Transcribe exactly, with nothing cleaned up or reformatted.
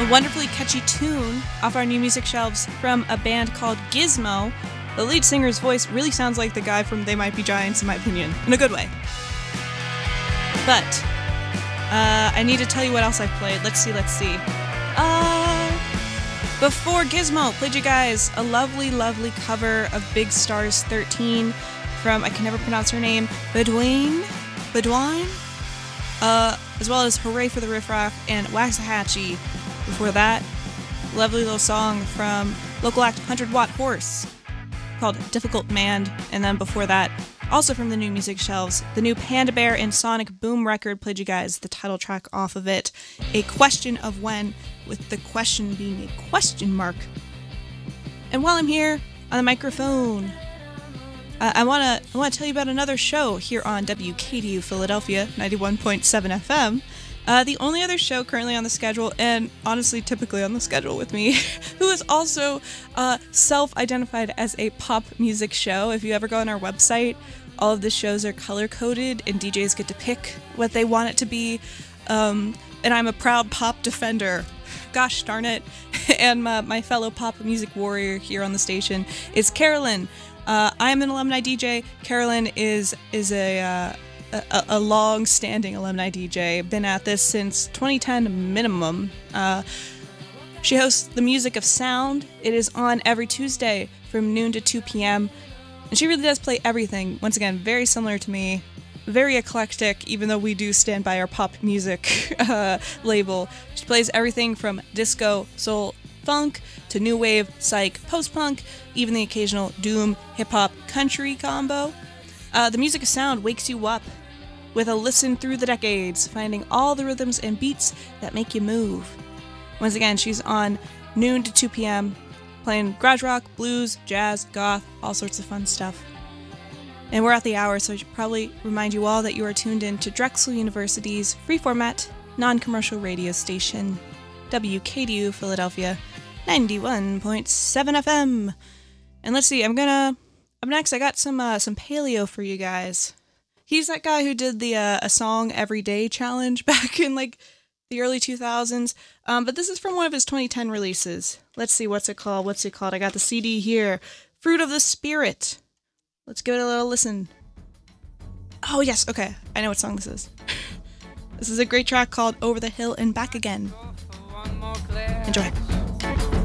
a wonderfully catchy tune off our new music shelves from a band called Gizmo. The lead singer's voice really sounds like the guy from They Might Be Giants, in my opinion, in a good way. But, uh, I need to tell you what else I've played. Let's see, let's see. Uh, before Gizmo, played you guys a lovely, lovely cover of Big Stars thirteen from, I can never pronounce her name, Bedouin? Bedouin? Uh, as well as Hooray for the Riff Raff and Waxahachie. Before that, lovely little song from local act one hundred Watt Horse called Difficult Man. And then before that, also from the new music shelves, the new Panda Bear and Sonic Boom record, played you guys the title track off of it, A Question of When, with the question being a question mark. And while I'm here on the microphone, uh, I want to I want to tell you about another show here on W K D U Philadelphia, ninety-one point seven F M. Uh, the only other show currently on the schedule, and honestly typically on the schedule with me, who is also uh, self-identified as a pop music show. If you ever go on our website, all of the shows are color-coded, and D Js get to pick what they want it to be. Um, and I'm a proud pop defender. Gosh darn it. And my, my fellow pop music warrior here on the station is Carolyn. Uh, I'm an alumni D J. Carolyn is, is a... Uh, A, a long-standing alumni D J, been at this since twenty ten minimum. Uh, she hosts The Music of Sound. It is on every Tuesday from noon to two p.m. And she really does play everything. Once again, very similar to me. Very eclectic, even though we do stand by our pop music uh, label. She plays everything from disco, soul, funk, to new wave, psych, post-punk, even the occasional doom, hip-hop, country combo. Uh, the Music of Sound wakes you up with a listen through the decades, finding all the rhythms and beats that make you move. Once again, she's on noon to two p.m., playing garage rock, blues, jazz, goth, all sorts of fun stuff. And we're at the hour, so I should probably remind you all that you are tuned in to Drexel University's free-format, non-commercial radio station, W K D U Philadelphia, ninety-one point seven F M. And let's see, I'm gonna... Up next, I got some uh, some paleo for you guys. He's that guy who did the uh, a song every day challenge back in like the early two thousands. Um, but this is from one of his twenty ten releases. Let's see, what's it called? What's it called? I got the C D here. Fruit of the Spirit. Let's give it a little listen. Oh yes, okay. I know what song this is. This is a great track called Over the Hill and Back Again. Enjoy.